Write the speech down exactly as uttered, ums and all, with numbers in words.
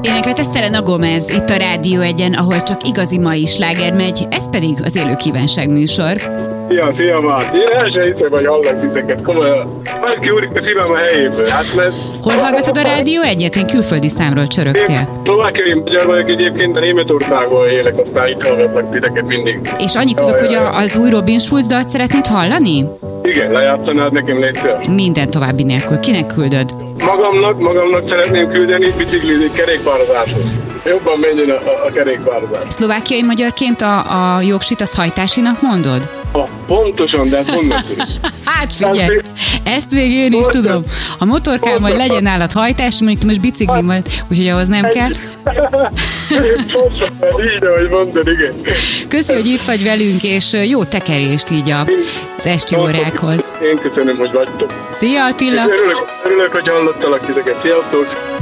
Énekelt Selena Gomez itt a Rádió Egyen, ahol csak igazi mai sláger megy, ez pedig az Élő Kívánság műsor. Szia, szia, Márti! Én el sem hiszem, hogy hallak titeket, komolyan. Bárki úrik a szívem a helyéből, hát mert... Hol hallgatod a Rádió Egyet? Én külföldi számról csörögtél. Szlovákiai magyar vagyok egyébként, de Németországból élek, aztán itt hallgatlak titeket mindig. És annyit tudok, hogy a, az új Robin Schulz dalt szeretnéd hallani? Igen, lejátszanád nekem létszél. Minden további nélkül. Kinek küldöd? Magamnak, magamnak szeretném küldeni biciklizni kerékpározáshoz. Jobban menjen a, a, a kerékpározás. Szlovákiai magyarként a, a jogsit azt hajtásinak mondod? Ah, pontosan, de ezt mondom. Hát figyelj, ezt még én is tudom. Ha motorkál, majd legyen nálad hajtás, mondjuk te most biciklin majd, úgyhogy ahhoz nem kell. Pontosan, így, ahogy mondod, igen. Köszi, hogy itt vagy velünk, és jó tekerést így az esti órákhoz. Én köszönöm, hogy vagytok. Szia, Attila! Örülök, örülök, hogy hallottalak titeket. Sziasztok!